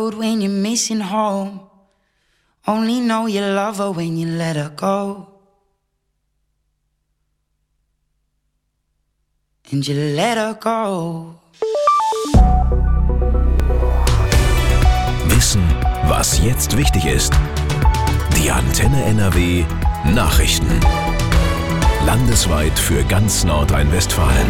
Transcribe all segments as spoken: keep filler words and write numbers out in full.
road when you're missing home. Only know you love her when you let her go. And you let her go. Wissen, was jetzt wichtig ist. Die Antenne N R W Nachrichten. Landesweit für ganz Nordrhein-Westfalen.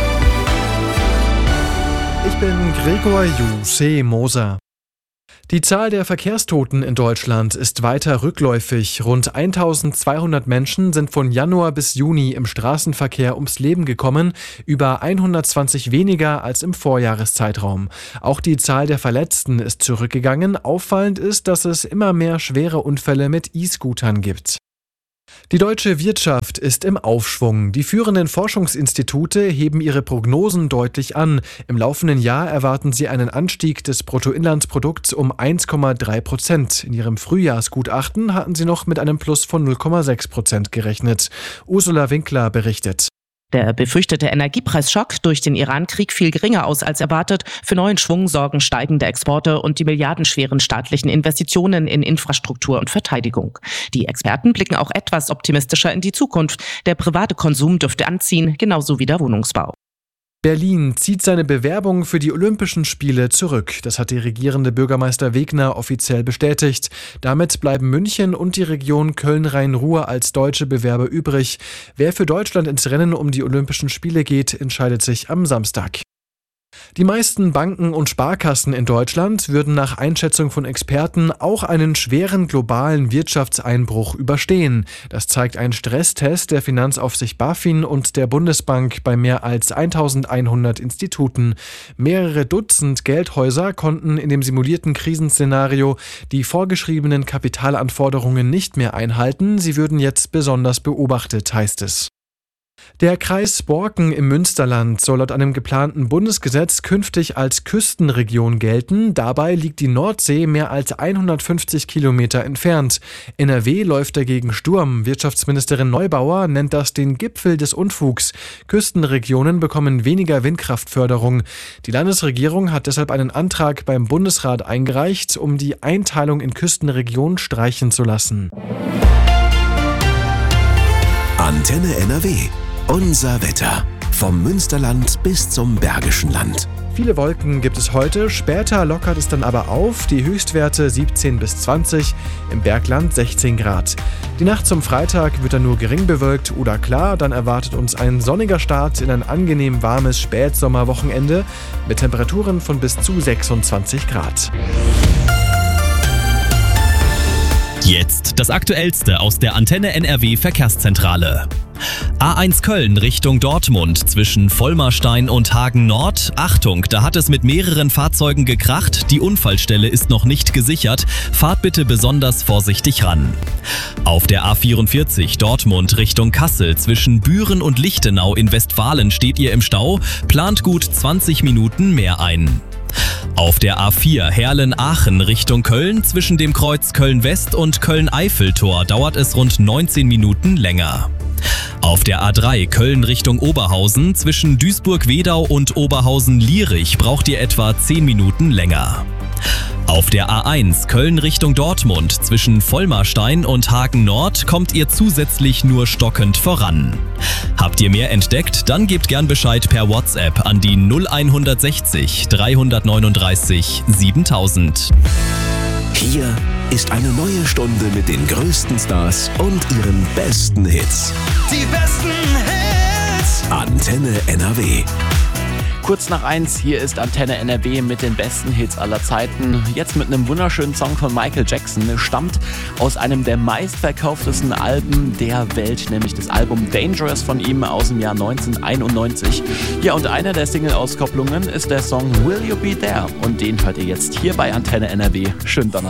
Ich bin Gregor Juseh Moser. Die Zahl der Verkehrstoten in Deutschland ist weiter rückläufig. Rund eintausendzweihundert Menschen sind von Januar bis Juni im Straßenverkehr ums Leben gekommen, über hundertzwanzig weniger als im Vorjahreszeitraum. Auch die Zahl der Verletzten ist zurückgegangen. Auffallend ist, dass es immer mehr schwere Unfälle mit E-Scootern gibt. Die deutsche Wirtschaft ist im Aufschwung. Die führenden Forschungsinstitute heben ihre Prognosen deutlich an. Im laufenden Jahr erwarten sie einen Anstieg des Bruttoinlandsprodukts um eins Komma drei Prozent. In ihrem Frühjahrsgutachten hatten sie noch mit einem Plus von null Komma sechs Prozent gerechnet. Ursula Winkler berichtet. Der befürchtete Energiepreisschock durch den Iran-Krieg fiel geringer aus als erwartet. Für neuen Schwung sorgen steigende Exporte und die milliardenschweren staatlichen Investitionen in Infrastruktur und Verteidigung. Die Experten blicken auch etwas optimistischer in die Zukunft. Der private Konsum dürfte anziehen, genauso wie der Wohnungsbau. Berlin zieht seine Bewerbung für die Olympischen Spiele zurück. Das hat die regierende Bürgermeister Wegner offiziell bestätigt. Damit bleiben München und die Region Köln-Rhein-Ruhr als deutsche Bewerber übrig. Wer für Deutschland ins Rennen um die Olympischen Spiele geht, entscheidet sich am Samstag. Die meisten Banken und Sparkassen in Deutschland würden nach Einschätzung von Experten auch einen schweren globalen Wirtschaftseinbruch überstehen. Das zeigt ein Stresstest der Finanzaufsicht BaFin und der Bundesbank bei mehr als eintausendeinhundert Instituten. Mehrere Dutzend Geldhäuser konnten in dem simulierten Krisenszenario die vorgeschriebenen Kapitalanforderungen nicht mehr einhalten. Sie würden jetzt besonders beobachtet, heißt es. Der Kreis Borken im Münsterland soll laut einem geplanten Bundesgesetz künftig als Küstenregion gelten. Dabei liegt die Nordsee mehr als hundertfünfzig Kilometer entfernt. N R W läuft dagegen Sturm. Wirtschaftsministerin Neubauer nennt das den Gipfel des Unfugs. Küstenregionen bekommen weniger Windkraftförderung. Die Landesregierung hat deshalb einen Antrag beim Bundesrat eingereicht, um die Einteilung in Küstenregionen streichen zu lassen. Antenne N R W. Unser Wetter. Vom Münsterland bis zum Bergischen Land. Viele Wolken gibt es heute, später lockert es dann aber auf. Die Höchstwerte siebzehn bis zwanzig, im Bergland sechzehn Grad. Die Nacht zum Freitag wird dann nur gering bewölkt oder klar. Dann erwartet uns ein sonniger Start in ein angenehm warmes Spätsommerwochenende mit Temperaturen von bis zu sechsundzwanzig Grad. Jetzt das Aktuellste aus der Antenne N R W Verkehrszentrale. A eins Köln Richtung Dortmund zwischen Vollmarstein und Hagen Nord. Achtung, da hat es mit mehreren Fahrzeugen gekracht. Die Unfallstelle ist noch nicht gesichert. Fahrt bitte besonders vorsichtig ran. Auf der A vierundvierzig Dortmund Richtung Kassel zwischen Büren und Lichtenau in Westfalen steht ihr im Stau. Plant gut zwanzig Minuten mehr ein. Auf der A vier Herlen-Aachen Richtung Köln zwischen dem Kreuz Köln-West und Köln-Eiffeltor dauert es rund neunzehn Minuten länger. Auf der A drei Köln Richtung Oberhausen zwischen Duisburg-Wedau und Oberhausen-Lierich braucht ihr etwa zehn Minuten länger. Auf der A eins Köln Richtung Dortmund zwischen Vollmarstein und Hagen Nord kommt ihr zusätzlich nur stockend voran. Habt ihr mehr entdeckt? Dann gebt gern Bescheid per WhatsApp an die null hundertsechzig dreihundertneununddreißig siebentausend. Hier ist eine neue Stunde mit den größten Stars und ihren besten Hits. Die besten Hits. Antenne N R W. Kurz nach eins, hier ist Antenne N R W mit den besten Hits aller Zeiten. Jetzt mit einem wunderschönen Song von Michael Jackson. Stammt aus einem der meistverkauftesten Alben der Welt, nämlich das Album Dangerous von ihm aus dem Jahr neunzehnhunderteinundneunzig. Ja, und einer der Single-Auskopplungen ist der Song Will You Be There? Und den hört ihr jetzt hier bei Antenne N R W. Schönen Donnerstag.